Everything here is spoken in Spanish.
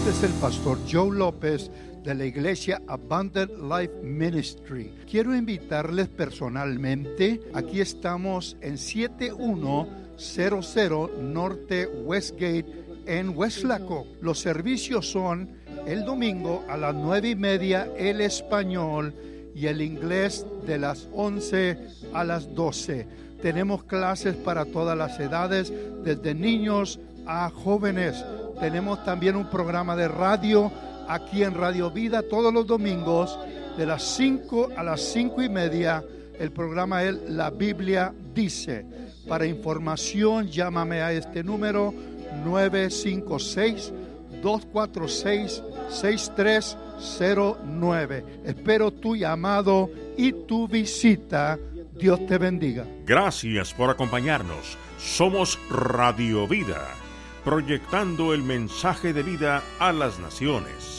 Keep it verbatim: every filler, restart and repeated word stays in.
Este es el pastor Joe López de la iglesia Abundant Life Ministry. Quiero invitarles personalmente. Aquí estamos en siete uno cero cero Norte Westgate en Weslaco. Los servicios son el domingo a las nueve y media el español y el inglés de las once a las doce. Tenemos clases para todas las edades, desde niños a jóvenes. Tenemos también un programa de radio aquí en Radio Vida todos los domingos de las cinco a las cinco y media. El programa es La Biblia Dice. Para información, llámame a este número nueve cinco seis, dos cuatro seis, seis tres cero nueve. Espero tu llamado y tu visita. Dios te bendiga. Gracias por acompañarnos. Somos Radio Vida, proyectando el mensaje de vida a las naciones.